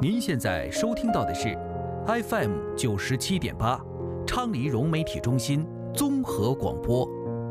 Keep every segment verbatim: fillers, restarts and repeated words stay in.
您现在收听到的是 F M 九十七点八，昌黎融媒体中心综合广播。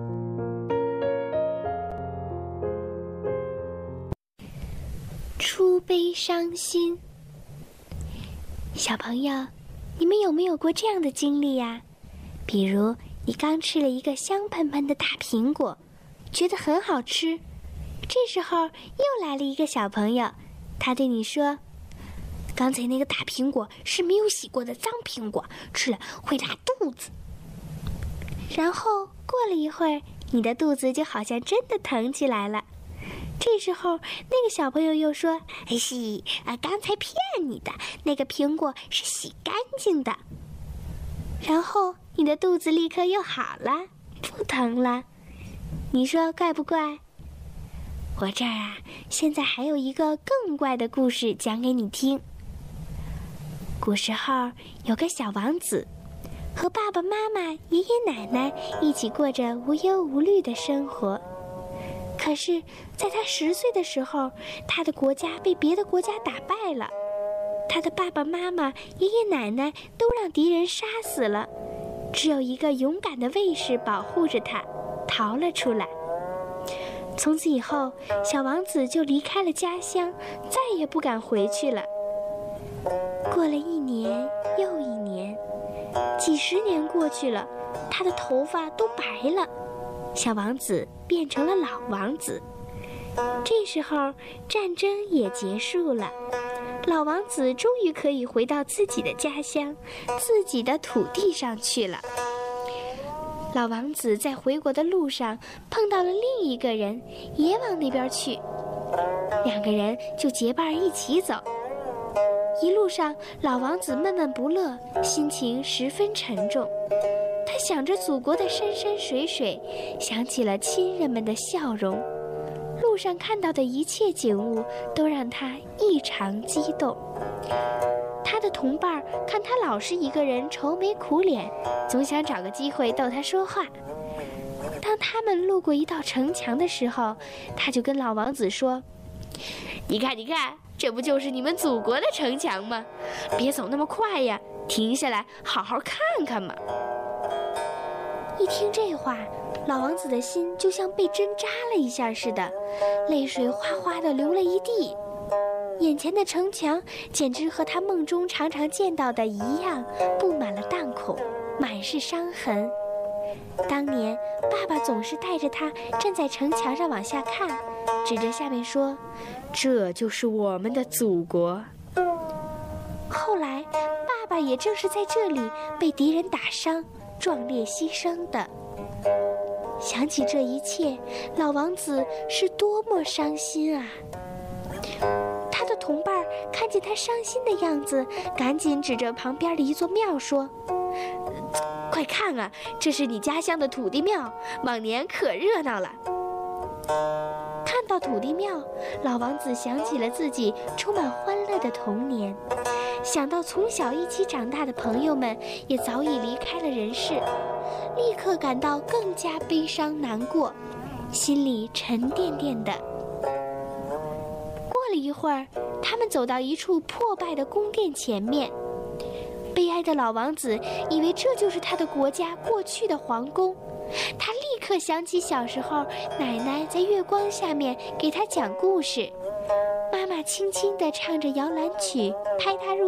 初悲伤心。小朋友，你们有没有过这样的经历呀？比如你刚吃了一个香喷喷的大苹果，觉得很好吃，这时候又来了一个小朋友，他对你说，刚才那个大苹果是没有洗过的脏苹果，吃了会拉肚子。然后过了一会儿，你的肚子就好像真的疼起来了。这时候那个小朋友又说，哎是啊，刚才骗你的，那个苹果是洗干净的。然后你的肚子立刻又好了，不疼了。你说怪不怪？我这儿啊，现在还有一个更怪的故事讲给你听。古时候有个小王子，和爸爸妈妈、爷爷奶奶一起过着无忧无虑的生活。可是在他十岁的时候，他的国家被别的国家打败了，他的爸爸妈妈、爷爷奶奶都让敌人杀死了，只有一个勇敢的卫士保护着他，逃了出来。从此以后，小王子就离开了家乡，再也不敢回去了。过了一年又一年，几十年过去了，他的头发都白了，小王子变成了老王子。这时候战争也结束了，老王子终于可以回到自己的家乡，自己的土地上去了。老王子在回国的路上碰到了另一个人，也往那边去，两个人就结伴一起走。一路上老王子闷闷不乐，心情十分沉重，他想着祖国的山山水水，想起了亲人们的笑容，路上看到的一切景物都让他异常激动。他的同伴看他老是一个人愁眉苦脸，总想找个机会逗他说话。当他们路过一道城墙的时候，他就跟老王子说，你看你看，这不就是你们祖国的城墙吗？别走那么快呀，停下来好好看看嘛。一听这话，老王子的心就像被针扎了一下似的，泪水哗哗地流了一地。眼前的城墙简直和他梦中常常见到的一样，布满了弹孔，满是伤痕。当年爸爸总是带着他站在城墙上往下看，指着下面说，这就是我们的祖国。后来爸爸也正是在这里被敌人打伤，壮烈牺牲的。想起这一切，老王子是多么伤心啊！他的同伴看见他伤心的样子，赶紧指着旁边的一座庙说，快看啊，这是你家乡的土地庙，往年可热闹了。看到土地庙，老王子想起了自己充满欢乐的童年，想到从小一起长大的朋友们也早已离开了人世，立刻感到更加悲伤难过，心里沉甸甸的。过了一会儿，他们走到一处破败的宫殿前面，悲哀的老王子以为这就是他的国家过去的皇宫，他立刻想起小时候奶奶在月光下面给他讲故事，妈妈轻轻地唱着摇篮曲，拍他入